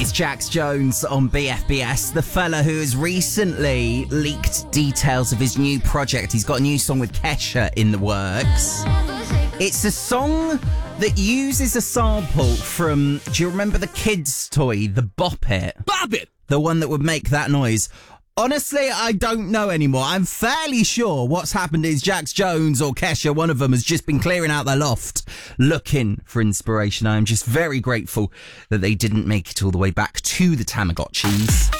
It's Jax Jones on BFBS, the fella who has recently leaked details of his new project. He's got a new song with Kesha in the works. It's a song that uses a sample from, do you remember the kids' toy, the Bop It? Bop It! The one that would make that noise. Honestly, I don't know anymore. I'm fairly sure what's happened is Jax Jones or Kesha, one of them, has just been clearing out their loft looking for inspiration. I am just very grateful that they didn't make it all the way back to the Tamagotchis.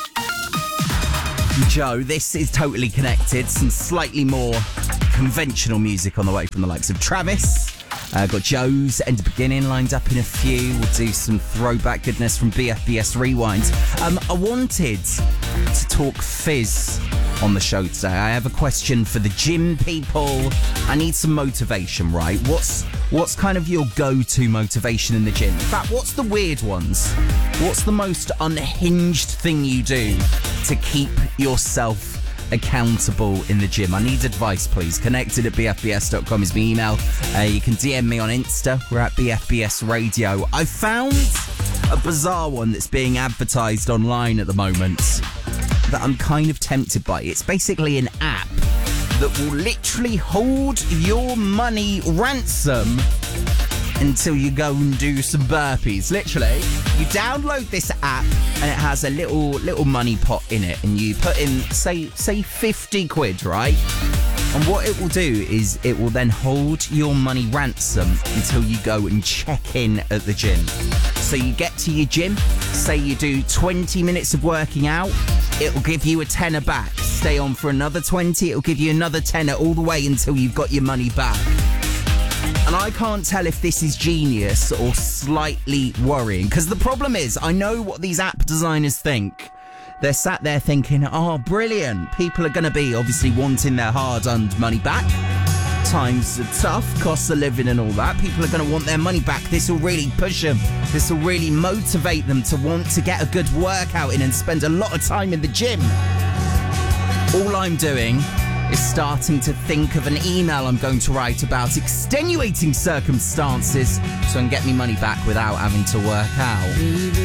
Joe, this is totally connected. Some slightly more conventional music on the way from the likes of Travis. Got Joe's End of Beginning lined up in a few. We'll do some throwback goodness from BFBS Rewind. I wanted to talk fizz on the show today. I have a question for the gym people. I need some motivation, right? What's kind of your go-to motivation in the gym? In fact, what's the weird ones? What's the most unhinged thing you do to keep yourself accountable in the gym? I need advice, please. Connected at bfbs.com is my email. You can DM me on Insta. We're at BFBS Radio. I found a bizarre one that's being advertised online at the moment that I'm kind of tempted by. It's basically an app that will literally hold your money ransom until you go and do some burpees. Literally, you download this app and it has a little money pot in it, and you put in say 50 quid, right? And what it will do is it will then hold your money ransom until you go and check in at the gym. So you get to your gym, say you do 20 minutes of working out, it will give you a tenner back. Stay on for another 20, it will give you another tenner all the way until you've got your money back. And I can't tell if this is genius or slightly worrying, because the problem is, I know what these app designers think. They're sat there thinking, oh, brilliant. People are going to be obviously wanting their hard-earned money back. Times are tough, costs of living and all that. People are going to want their money back. This will really push them. This will really motivate them to want to get a good workout in and spend a lot of time in the gym. All I'm doing is starting to think of an email I'm going to write about extenuating circumstances so I can get me money back without having to work out.